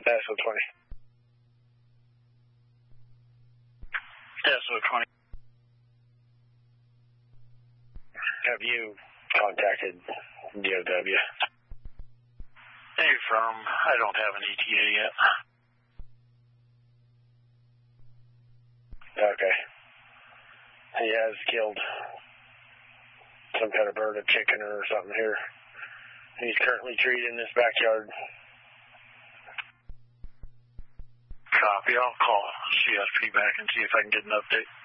SO20. SO20. Have you contacted DOW? Hey, I don't have an ETA yet. Okay. He has killed some kind of bird, a chicken or something here. He's currently treated in his backyard. Copy. I'll call CSP back and see if I can get an update.